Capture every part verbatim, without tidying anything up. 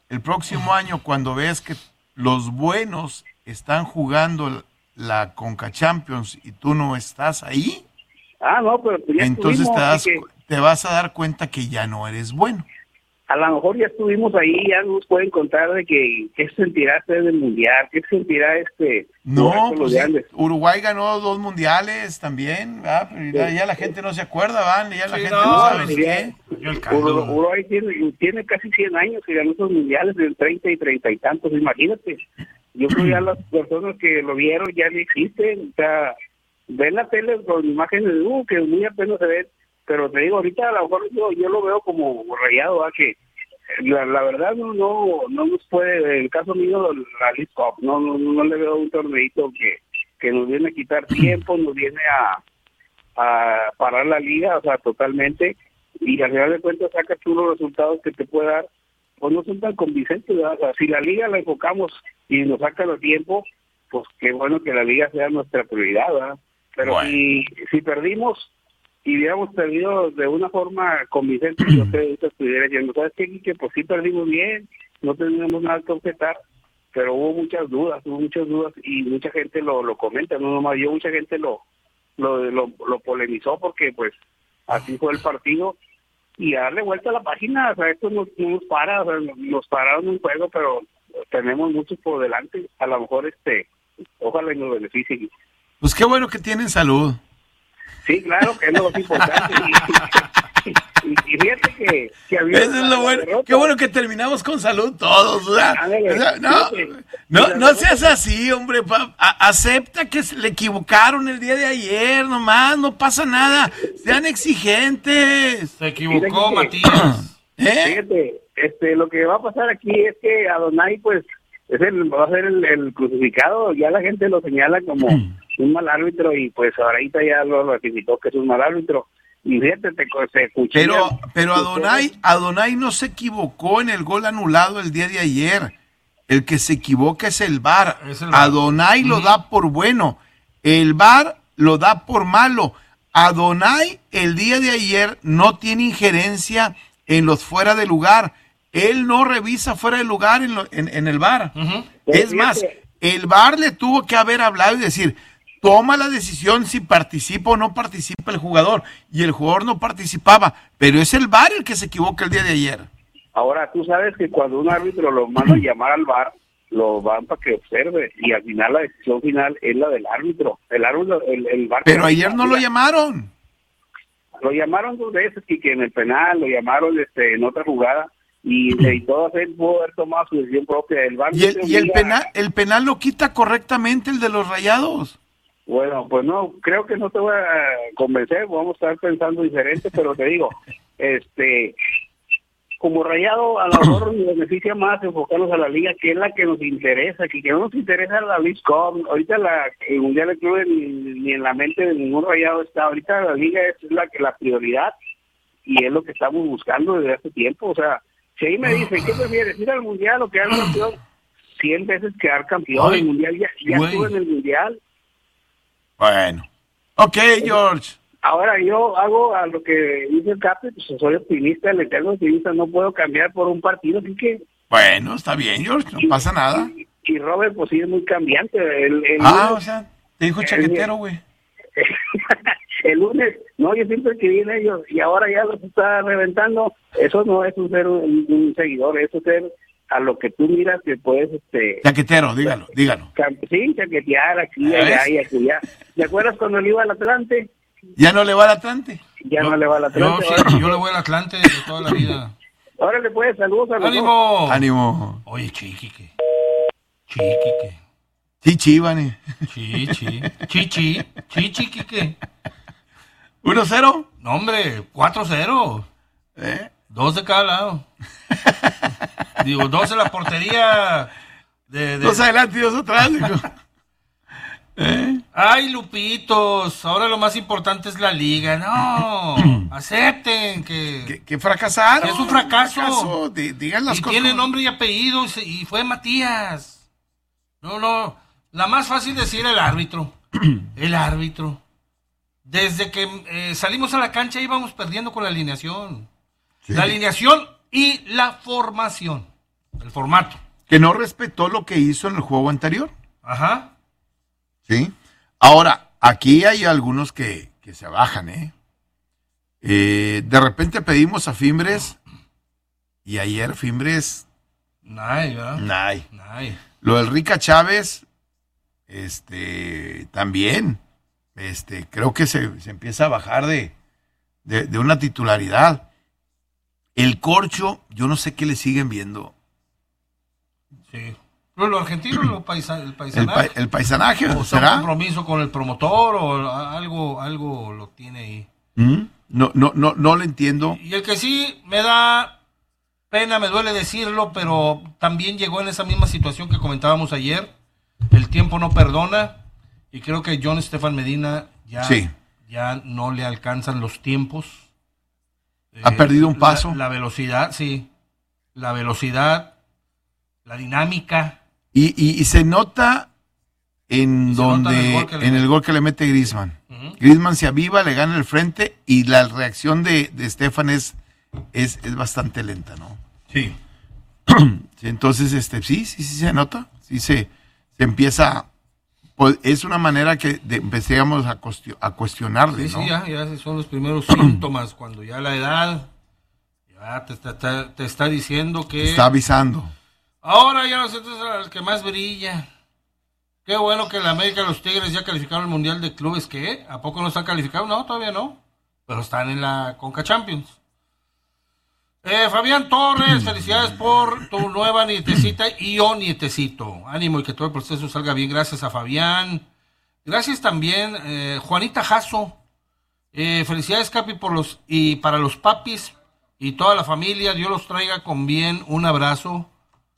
el próximo año cuando ves que los buenos están jugando la Conca Champions y tú no estás ahí, Ah, no, pero pues ya entonces te, das, que, te vas a dar cuenta que ya no eres bueno. A lo mejor ya estuvimos ahí, ya nos pueden contar de que qué sentirá ser del mundial, qué sentirá este... No, pues sí, Uruguay ganó dos mundiales también, ¿verdad? Pero ya, ya la gente no se acuerda, ¿van? Ya la sí, gente no, no sabe ni qué. Uruguay tiene, tiene casi cien años que ganó esos mundiales, de treinta y treinta y tantos, imagínate. Yo creo ya las personas que lo vieron ya no existen, o sea, ven la tele con imágenes de uh, que muy apenas se ven, pero te digo, ahorita a lo mejor yo, yo lo veo como rayado, ¿verdad? Que la, la verdad no, no no nos puede, en el caso mío, la League Cup, no, no, no le veo un torneito que, que nos viene a quitar tiempo, nos viene a, a parar la liga, o sea, totalmente, y al final de cuentas sacas tú los resultados que te puede dar, pues no son tan convincentes, ¿verdad? O sea, si la liga la enfocamos y nos saca el tiempo, pues qué bueno que la liga sea nuestra prioridad, ¿verdad? Pero bueno. si, si perdimos y hubiéramos perdido de una forma convincente, yo te estuviera diciendo, ¿sabes qué, que pues sí perdimos bien, no tenemos nada que objetar, pero hubo muchas dudas, hubo muchas dudas y mucha gente lo, lo comenta, no nomás yo, mucha gente lo, lo, lo, lo polemizó porque pues así fue el partido y a darle vuelta a la página, o sea, esto no, no nos para, o sea, nos pararon un juego, pero tenemos muchos por delante, a lo mejor este, ojalá y nos beneficie. Pues qué bueno que tienen salud. Sí, claro, que es lo más importante. Y, y, y fíjate que, que había eso es lo bueno. Derrota. Qué bueno que terminamos con salud todos. O sea, Ándale, o sea, no, no, no seas así, hombre. Pa, a, acepta que le equivocaron el día de ayer, nomás, no pasa nada. Sean exigentes. Se equivocó, Matías. ¿Eh? Fíjate, este, lo que va a pasar aquí es que Adonai, pues, es el, va a ser el, el crucificado. Ya la gente lo señala como un mal árbitro y pues ahorita ya lo ratificó que es un mal árbitro y fíjate te, se escucha pero pero Adonai Adonai no se equivocó en el gol anulado el día de ayer. El que se equivoca es el V A R. Es el V A R. Adonai uh-huh. lo da por bueno, el V A R lo da por malo. Adonai el día de ayer no tiene injerencia en los fuera de lugar, él no revisa fuera de lugar en, lo, en, en el V A R. Uh-huh. Es más, el V A R le tuvo que haber hablado y decir, toma la decisión si participa o no participa el jugador, y el jugador no participaba, pero es el V A R el que se equivoca el día de ayer. Ahora, tú sabes que cuando un árbitro lo manda a llamar al V A R, lo van para que observe, y al final la decisión final es la del árbitro. El árbitro, el, el V A R. Pero ayer no lo llamaron. Lo llamaron dos veces, y que en el penal, lo llamaron este en otra jugada, y, y todo él pudo haber tomado su decisión propia. El V A R y el, y el penal, el penal lo quita correctamente el de los Rayados. Bueno, pues no, creo que no te voy a convencer, vamos a estar pensando diferente, pero te digo, este, como Rayado a lo mejor nos beneficia más enfocarnos a la liga, que es la que nos interesa, que, que no nos interesa la League Cup. Ahorita la, el Mundial de Clubes ni, ni en la mente de ningún Rayado está, ahorita la liga es la que la prioridad y es lo que estamos buscando desde hace tiempo. O sea, si ahí me dicen, ¿qué prefieres, ir al Mundial o quedar campeón? Cien veces quedar campeón. El Mundial ya, ya estuve en el Mundial. Bueno, ok, George. Ahora yo hago a lo que dice el Capi, pues soy optimista, el eterno optimista, no puedo cambiar por un partido, así que... Bueno, está bien, George, no y, pasa nada. Y, y Robert, pues sí, es muy cambiante. El, el ah, lunes, o sea, te dijo chaquetero, güey. El lunes, no, yo siempre escribí en ellos, y ahora ya los está reventando. Eso no es un ser un, un seguidor, eso es ser... a lo que tú miras que puedes este chaquetero, dígalo, dígalo. Sí, chaquetear aquí, allá y aquí, allá. ¿Te acuerdas cuando le iba al Atlante? ¿Ya no le va al Atlante? Ya no, no le va al Atlante. Yo, sí, yo le voy al Atlante de toda la vida. Ahora le puedes saludos a los ¡Ánimo! dos. ¡Ánimo! Oye, chiquique. Chiquique. Chichi, Vane. Chichi. Chichi. Chichiquique. ¿uno cero? No, hombre, cuatro cero. ¿Eh? Dos de cada lado. Digo, dos en la portería. De, de... Dos adelante y dos atrás. ¿Eh? Ay, Lupitos, ahora lo más importante es la liga. No, acepten que... Que, que fracasaron. Que es un fracaso. fracaso. D- digan las y cosas. tiene nombre y apellido y, se, y fue Matías. No, no, la más fácil decir el árbitro. El árbitro. Desde que eh, salimos a la cancha íbamos perdiendo con la alineación. Sí. La alineación y la formación. el formato. Que no respetó lo que hizo en el juego anterior. Ajá. Sí. Ahora, aquí hay algunos que, que se bajan, ¿eh? ¿eh? De repente pedimos a Fimbres y ayer Fimbres... Nay, ¿verdad? Nay. Nay. Lo del Rica Chávez, este, también, este, creo que se, se empieza a bajar de, de, de una titularidad. El Corcho, yo no sé qué le siguen viendo. Sí. Pero lo argentino, lo paisa, el El, paisanaje. pa, el paisanaje, o sea, ¿será? un compromiso con el promotor o algo, algo lo tiene ahí. ¿Mm? No, no, no, no lo entiendo. Y el que sí me da pena, me duele decirlo, pero también llegó en esa misma situación que comentábamos ayer. El tiempo no perdona y creo que John Estefan Medina ya, Sí. ya no le alcanzan los tiempos. Ha Eh, perdido un paso. La, la velocidad, sí. La velocidad, la dinámica. Y, y, y se nota en Y se donde nota en el gol que le en el mete. gol que le mete Griezmann. Uh-huh. Griezmann se aviva, le gana el frente y la reacción de, de Estefan es, es, es bastante lenta, ¿no? Sí. Sí, entonces, este, sí, sí, sí se nota, sí se, se empieza, pues, es una manera que de, empecemos a, cuestio, a cuestionarle, Sí, ¿no? sí, ya, ya son los primeros síntomas cuando ya la edad ya te está, te, te está diciendo que Está avisando. ahora ya no sé, entonces el que más brilla. Qué bueno que la América, los Tigres ya calificaron el Mundial de Clubes. ¿Qué? ¿A poco no están calificados? No, todavía no. Pero están en la Conca Champions. Eh, Fabián Torres, felicidades por tu nueva nietecita y o nietecito. Ánimo y que todo el proceso salga bien. Gracias a Fabián. Gracias también, eh, Juanita Jasso. Eh, felicidades, Capi, por los y para los papis y toda la familia. Dios los traiga con bien. Un abrazo.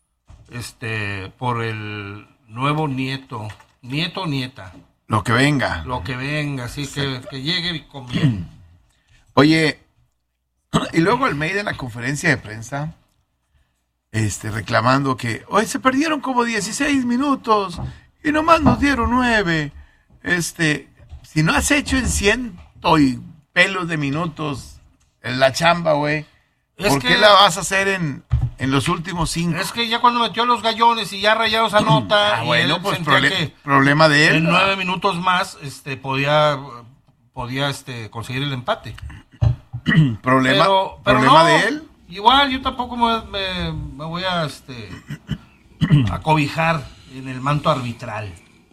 Este, por el nuevo nieto, nieto o nieta, Lo que venga. lo que venga, así que, que llegue con bien. Oye, y luego el mail de la conferencia de prensa, este, reclamando que hoy se perdieron como dieciséis minutos y nomás nos dieron nueve. Este, si no has hecho en ciento y pelos de minutos en la chamba, güey, ¿por que, qué la vas a hacer en, en los últimos cinco? Es que ya cuando metió los gallones y ya Rayados anota, ah, y bueno, él pues sentía prole- que problema de él. en ¿no? nueve minutos más este, podía, podía este, conseguir el empate. Problema, Pero, pero problema no, de él. igual yo tampoco me, me, me voy a, este, a cobijar en el manto arbitral.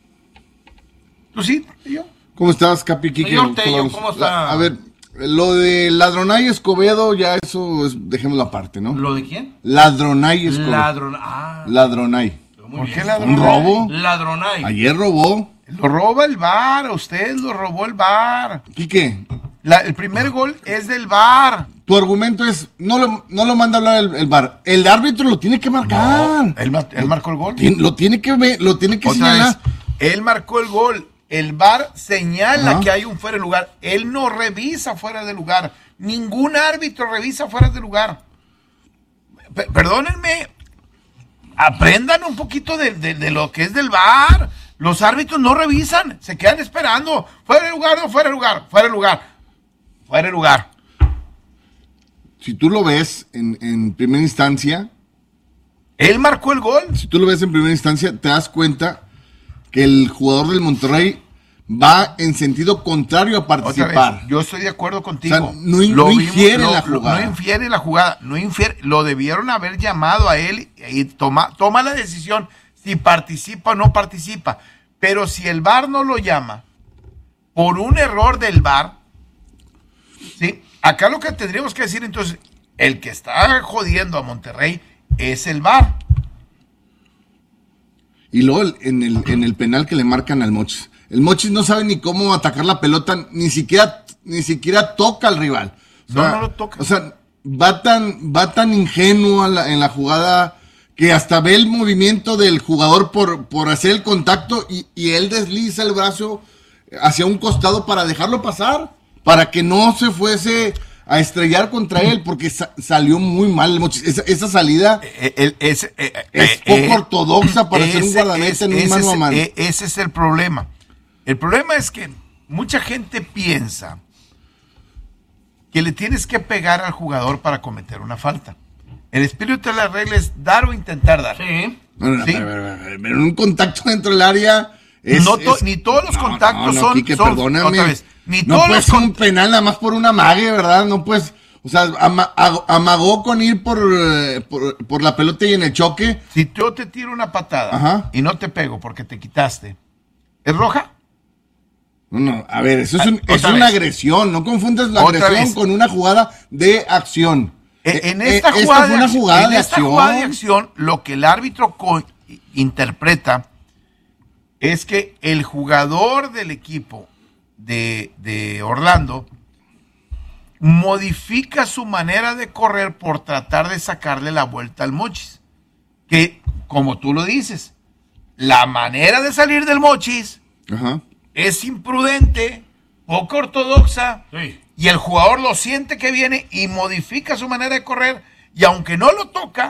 ¿Tú sí? ¿Yo? ¿Cómo estás, Capi? Quique? Señor Tello, vamos? ¿cómo está? La- a ver, lo de Ladronay Escobedo, ya eso es, dejémoslo aparte, ¿no? ¿Lo de quién? Ladronay Escobedo. Ladron... Ah, Ladronay. muy ¿Por bien. qué ladrón? ¿Un robo? Ladronay. Ayer robó. Lo roba el V A R, a usted lo robó el V A R. Quique, La- el primer gol es del V A R. tu argumento es, no lo, no lo manda a hablar el, el V A R. El árbitro lo tiene que marcar. Él, ma- él marcó el gol. Tien- Lo tiene que ver, lo tiene que Otra señalar. vez, él marcó el gol. El V A R señala Ajá. que hay un fuera de lugar. Él no revisa fuera de lugar. Ningún árbitro revisa fuera de lugar. P- perdónenme. Aprendan un poquito de, de- de lo que es del V A R. Los árbitros no revisan. Se quedan esperando. Fuera de lugar, no fuera de lugar. Fuera de lugar. Fuera de lugar. Si tú lo ves en, en primera instancia, Él marcó el gol. si tú lo ves en primera instancia, te das cuenta que el jugador del Monterrey va en sentido contrario a Otra participar. vez, yo estoy de acuerdo contigo. O sea, no in- no infiere la jugada. No infiere la jugada, no infiere, lo debieron haber llamado a él y toma, toma la decisión si participa o no participa. Pero si el V A R no lo llama por un error del V A R, ¿sí? Acá lo que tendríamos que decir entonces, el que está jodiendo a Monterrey es el V A R. Y luego el- en el, en el penal que le marcan al Mochis. El Mochis no sabe ni cómo atacar la pelota, ni siquiera, ni siquiera toca al rival. O No, sea, no lo toca. O sea, va tan, va tan ingenuo a la- en la jugada que hasta ve el movimiento del jugador por, por hacer el contacto y, y él desliza el brazo hacia un costado para dejarlo pasar, para que no se fuese a estrellar contra él, porque sa- salió muy mal el Mochis. Esa, esa salida Eh, eh, es, eh, eh, es eh, poco eh, ortodoxa para ser un ese guardameta es- en un ese mano es- a mano. eh, ese es el problema. El problema es que mucha gente piensa que le tienes que pegar al jugador para cometer una falta. El espíritu de la regla es dar o intentar dar. Sí. No, no, no, ¿Sí? pero, pero, pero, pero un contacto dentro del área... Es, no to, es, ni todos los no, contactos no, no, son, Quique, son perdóname, otra vez, ni no todos puede los ser con- un penal nada más por una mague, ¿verdad? No puedes, o sea, ama, ag- amagó con ir por, eh, por, por la pelota y en el choque. Si yo te tiro una patada Ajá. y no te pego porque te quitaste, ¿es roja? No, no, a ver, eso es, un, Ah, es otra una vez. agresión, no confundas la Otra agresión vez. con una jugada de acción. Eh, Eh, En eh, esta, esta jugada, fue de una acción- jugada en de esta acción. jugada de acción, lo que el árbitro co- interpreta es que el jugador del equipo de, de Orlando modifica su manera de correr por tratar de sacarle la vuelta al Mochis. Que, como tú lo dices, la manera de salir del Mochis Ajá. es imprudente, poco ortodoxa, Sí. y el jugador lo siente que viene y modifica su manera de correr, y aunque no lo toca,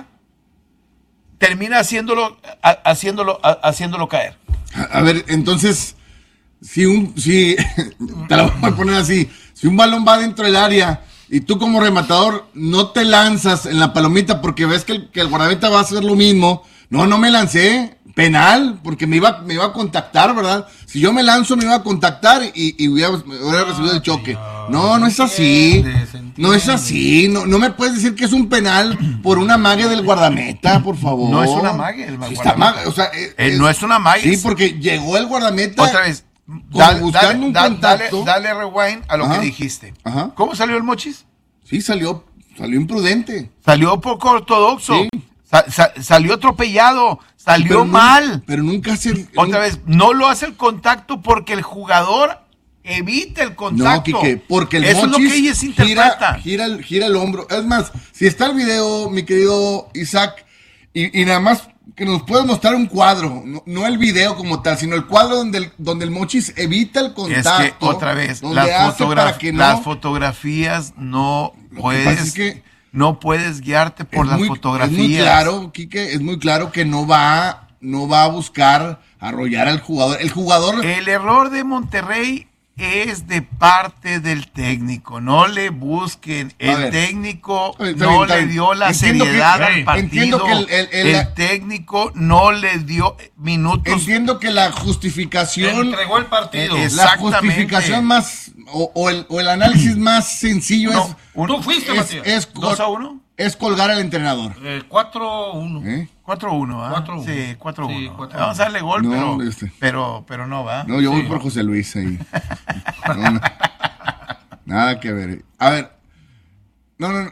termina haciéndolo, a- haciéndolo, a- haciéndolo caer. A, a ver, entonces, si un, si, te la voy a poner así, si un balón va dentro del área y tú como rematador no te lanzas en la palomita porque ves que el, que el guardameta va a hacer lo mismo, no, no me lancé, penal, porque me iba, me iba a contactar, ¿verdad? Si yo me lanzo me iba a contactar y, y hubiera, hubiera recibido el choque. No, no es así, entiende, se entiende. no es así, no, no me puedes decir que es un penal por una mague del guardameta, por favor. No es una mague el Sí, guardameta. está mague, o sea, es- Eh, no es una mague. Sí, porque llegó el guardameta. Otra vez, como dale, buscando dale, un da- contacto. dale, dale rewind a lo Ajá. que dijiste. Ajá. ¿Cómo salió el Mochis? Sí, salió, salió imprudente. Salió poco ortodoxo, Sí. sa- sa- salió atropellado, salió Pero nu- mal. Pero nunca se. Otra vez, no lo hace el contacto porque el jugador evita el No, contacto. Quique, porque el Eso es lo Mochis que ella se interpreta. gira, gira, el, gira el hombro. Es más, si está el video, mi querido Isaac, y, y nada más que nos puedas mostrar un cuadro, no, no el video como tal, sino el cuadro donde el, donde el Mochis evita el Es contacto. que, otra vez, donde las, hace fotogra- para que no- las fotografías no Lo que puedes, pasa es que no puedes guiarte por es las muy, fotografías. Es muy claro, Quique, es muy claro que no va, no va a buscar arrollar al jugador. El jugador. El error de Monterrey es de parte del técnico. No le busquen. A El ver. técnico Está bien, no está le bien. dio la Entiendo que- seriedad Hey, al partido. entiendo que el- el- el- El técnico no le dio minutos. Entiendo que la justificación. Entregó el partido. Eh, es- La Exactamente. justificación más. O, o el, o el análisis más sencillo No, es. un- Tú fuiste, Es, Matías. es, col- ¿Dos a uno? es colgar al entrenador. Eh, cuatro uno. ¿Eh? cuatro uno, ¿ah? cuatro uno. Sí, cuatro uno. Sí, cuatro Vamos a darle gol, No, pero, este. pero, pero no va. No, yo voy Sí. por José Luis ahí. No, no. Nada que ver. A ver. No, no, no.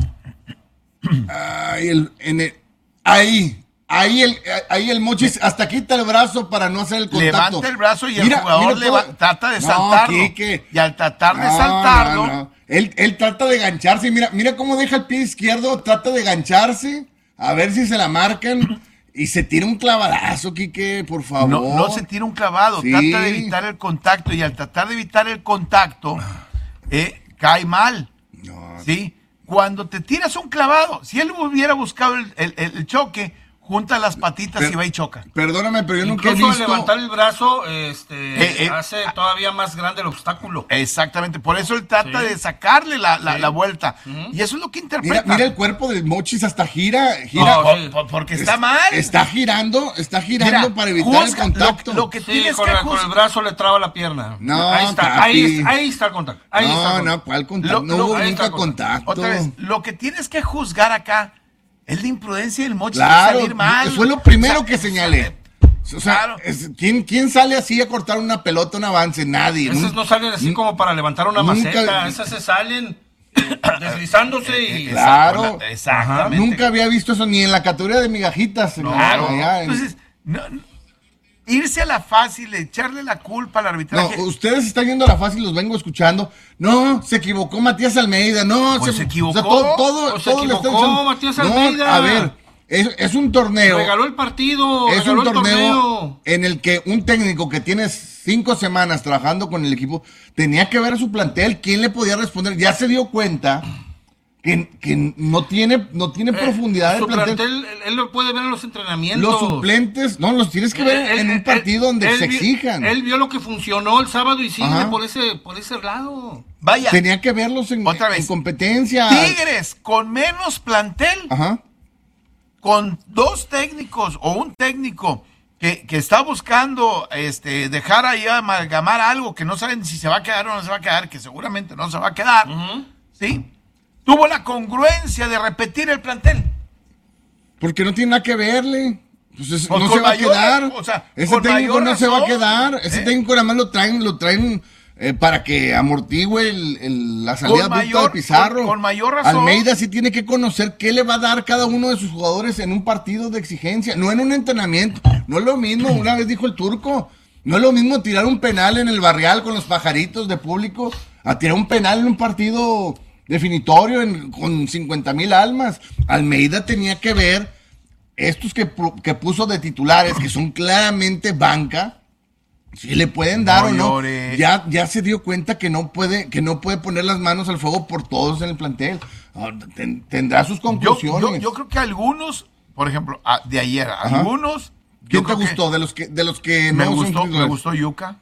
Ahí el, en el- ahí. Ahí el, ahí el Mochis hasta quita el brazo para no hacer el contacto. Levanta el brazo y el Mira, jugador mira todo- leva- trata de No, saltarlo. Quique. Y al tratar de No, saltarlo, no, no. Él, él trata de gancharse. Mira, mira cómo deja el pie izquierdo. Trata de gancharse. A ver si se la marcan. Y se tira un clavadazo, Quique, por favor. no, no se tira un clavado, Sí. trata de evitar el contacto. Y al tratar de evitar el contacto, eh, cae mal. No, ¿Sí? Cuando te tiras un clavado, si él hubiera buscado el, el- el choque, junta las patitas Pero- y va y choca. Perdóname, pero yo nunca he Incluso al visto. levantar el brazo, este, Eh, eh, hace todavía más grande el obstáculo. Exactamente, por eso él trata Sí. de sacarle la, la- Sí. la vuelta. Ujú. Y eso es lo que Mira, interpreta. mira el cuerpo del Mochis hasta gira. gira No, Por- sí. por- porque Es- está mal. Está girando, está girando Mira, para evitar juzga el contacto. Lo, lo que Sí, tienes con, que la- con juzgar. el brazo le traba la pierna. No, ahí está, papi. ahí, ahí está el contacto. Ahí está el no, contacto. no, ¿cuál contacto? Lo- no lo- hubo ahí nunca está el contacto. Otra vez, lo que tienes que juzgar acá es la imprudencia del Mochis Claro, de salir mal. fue lo primero O sea, que señalé. O sea, claro. es- ¿quién, ¿quién sale así a cortar una pelota, un avance? Nadie. Esas Nun- no salen así como para levantar una nunca- maceta. Esas se salen eh, deslizándose y... Claro. Exactamente. Nunca había visto eso ni en la categoría de migajitas. Claro. allá en- Entonces, no- no- irse a la fácil, echarle la culpa al No, arbitraje. ustedes están yendo a la fácil, los vengo escuchando. No, se equivocó Matías Almeida. No, Pues se equivocó. todo, todo, Pues se todo le están equivocó echando- Matías No, Almeida. a ver, es, es un torneo. Regaló el partido, Es regaló un el torneo, torneo. en el que un técnico que tiene cinco semanas trabajando con el equipo tenía que ver a su plantel quién le podía responder. Ya se dio cuenta que, que no tiene, no tiene eh, profundidad de plantel. plantel. Él lo puede ver en los entrenamientos. Los suplentes, no, los tienes que ver él, en un partido él, donde él, se vio, exijan. Él vio lo que funcionó el sábado y sigue por ese, por ese lado. Vaya. Tenía que verlos en, Otra vez. en competencia. Tigres, con menos plantel, Ajá. con dos técnicos o un técnico que, que está buscando este, dejar ahí amalgamar algo que no saben si se va a quedar o no se va a quedar, que seguramente no se va a quedar, uh-huh. ¿sí? Tuvo la congruencia de repetir el plantel. Porque no tiene nada que verle. Pues es, pues no se va mayor, a quedar. O sea, ese técnico no razón, se va a quedar. Ese ¿eh? técnico nada más lo traen, lo traen eh, para que amortigüe el, el, la salida bruta de Pizarro. Con, con mayor razón. Almeida sí tiene que conocer qué le va a dar cada uno de sus jugadores en un partido de exigencia, no en un entrenamiento. No es lo mismo, una vez dijo el Turco, no es lo mismo tirar un penal en el Barrial con los pajaritos de público a tirar un penal en un partido definitorio en, con cincuenta mil almas. Almeida tenía que ver estos que, que puso de titulares, que son claramente banca, si le pueden dar no, o no. Llore. Ya, ya se dio cuenta que no puede, que no puede poner las manos al fuego por todos en el plantel. Ten, tendrá sus conclusiones. Yo, yo, yo creo que algunos, por ejemplo, de ayer, Ajá. algunos. ¿Quién te gustó? De los que, de los que me no gustó, son me gustó Yuka.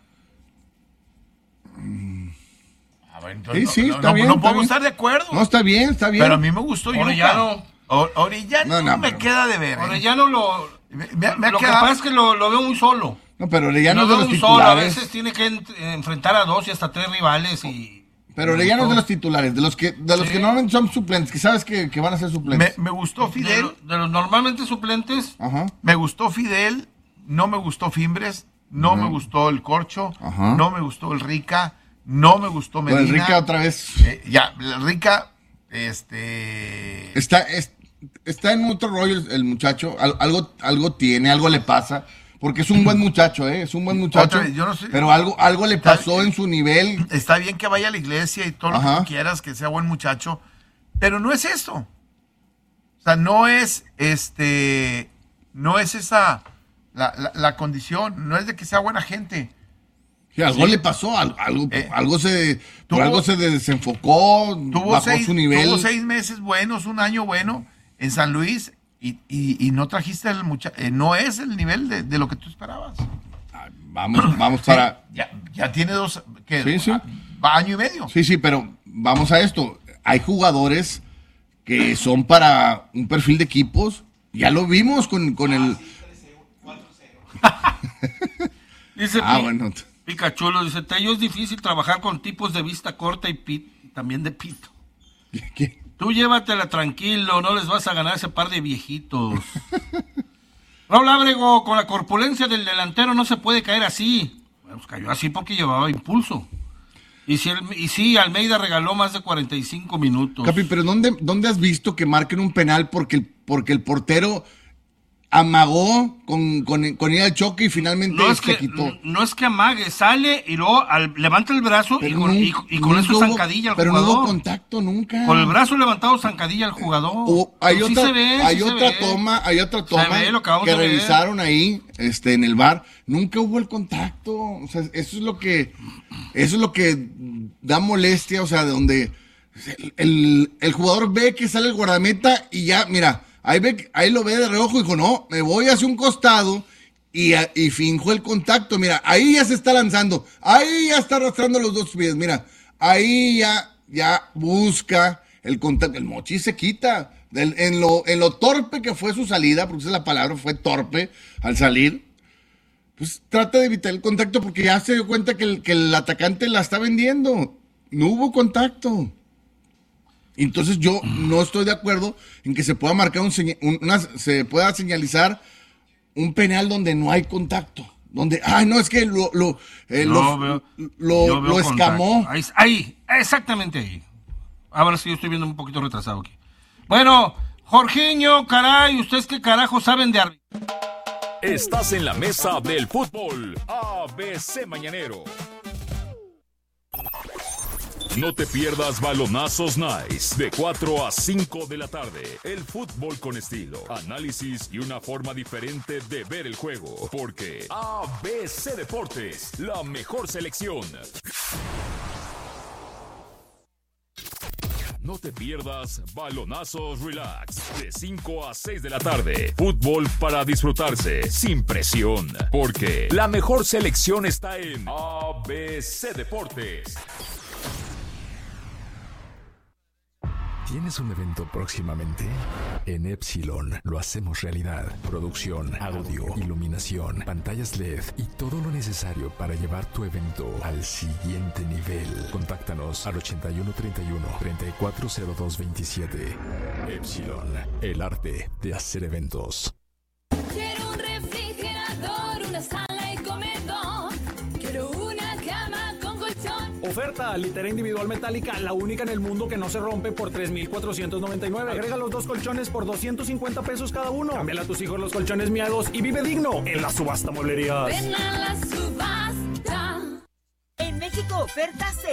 Sí, sí, no, está no, bien. No está podemos bien. estar de acuerdo. No, está bien, está bien. Pero a mí me gustó Orellano. Yuka. O, Orellano no, no, me pero... queda de ver. ¿eh? Orellano lo... Me, me, me lo quedado... que pasa es que lo, lo veo muy solo. No, pero Orellano lo es de veo los muy titulares. Solo. A veces tiene que en, enfrentar a dos y hasta tres rivales y... Pero Orellano es de los titulares, de los que de los sí. que normalmente son suplentes, que sabes que, que van a ser suplentes. Me, me gustó Fidel. De, lo, de los normalmente suplentes. Ajá. Me gustó Fidel, no me gustó Fimbres, no uh-huh. me gustó el Corcho, Ajá. no me gustó el Rica, no me gustó Medina. Pues el Rica otra vez. Eh, ya, el Rica, este... Está, es, está en otro rollo el, el muchacho, Al, algo, algo tiene, algo le pasa. Porque es un buen muchacho, ¿eh? Es un buen muchacho. Vez, yo no sé, pero algo, algo le pasó está, en su nivel. Está bien que vaya a la iglesia y todo Ajá. lo que quieras, que sea buen muchacho. Pero no es esto. O sea, no es este. No es esa. La, la, la condición. No es de que sea buena gente. Sí, algo sí. le pasó. Algo, algo, eh, algo se. Tuvo, por algo se desenfocó. Tuvo bajó seis, su nivel. Tuvo seis meses buenos, un año bueno en San Luis. Y, y, y no trajiste el muchacho, eh, no es el nivel de, de lo que tú esperabas. Vamos, vamos para... Ya, ya tiene dos, ¿qué? Sí, sí. Va año y medio. Sí, sí, pero vamos a esto. Hay jugadores que son para un perfil de equipos. Ya lo vimos con, con el... Dice ah, Pi, bueno. Picachulo, dice, Tello, es difícil trabajar con tipos de vista corta y pit, también de pito. ¿Qué? Tú llévatela tranquilo, no les vas a ganar ese par de viejitos. Raúl Ábrego, con la corpulencia del delantero no se puede caer así. Bueno, pues cayó así porque llevaba impulso. Y si el, y sí, Almeida regaló más de cuarenta y cinco minutos. Capi, pero ¿dónde, dónde has visto que marquen un penal porque el, porque el portero amagó con, con, con ir al choque y finalmente no es se que, quitó? No es que amague, sale y luego al, levanta el brazo pero y con, no, y, y con eso hubo, zancadilla al pero jugador. Pero no hubo contacto nunca. Con el brazo levantado zancadilla al jugador. O, hay otra, sí se ve, hay sí otra se toma, hay otra toma que, que revisaron ahí este, en el V A R. Nunca hubo el contacto. O sea, eso es lo que, eso es lo que da molestia, o sea, de donde el, el, el jugador ve que sale el guardameta y ya, mira, Ahí, ve, ahí lo ve de reojo y dijo, no, me voy hacia un costado y, y finjo el contacto. Mira, ahí ya se está lanzando, ahí ya está arrastrando los dos pies. Mira, ahí ya, ya busca el contacto. El Mochi se quita. Del, en, lo, en lo torpe que fue su salida, porque esa es la palabra, fue torpe al salir. Pues trata de evitar el contacto porque ya se dio cuenta que el, que el atacante la está vendiendo. No hubo contacto. Entonces yo no estoy de acuerdo en que se pueda marcar un una, se pueda señalizar un penal donde no hay contacto, donde ay no es que lo lo eh, no, lo, veo, lo, lo escamó. Ahí, ahí, exactamente ahí. Ahora sí yo estoy viendo un poquito retrasado aquí. Bueno, Jorginho, caray, ustedes qué carajo saben de árbitro. Estás en la mesa del fútbol A B C Mañanero. No te pierdas Balonazos Nice de cuatro a cinco de la tarde. El fútbol con estilo, análisis y una forma diferente de ver el juego. Porque A B C Deportes, la mejor selección. No te pierdas Balonazos Relax, de cinco a seis de la tarde. Fútbol para disfrutarse, sin presión, porque la mejor selección está en A B C Deportes. ¿Tienes un evento próximamente? En Epsilon lo hacemos realidad. Producción, audio, iluminación, pantallas L E D y todo lo necesario para llevar tu evento al siguiente nivel. Contáctanos al ochenta y uno treinta y uno, treinta y cuatro cero dos veintisiete. Epsilon, el arte de hacer eventos. Quiero un refrigerador, una sala y comedor. Quiero una cama con colchón. Oferta, litera individual metálica, la única en el mundo que no se rompe, por tres mil cuatrocientos noventa y nueve. Agrega los dos colchones por doscientos cincuenta pesos cada uno. Cámbiale a tus hijos los colchones miados y vive digno en la subasta mueblerías. Ven a la subasta. En México, ofertas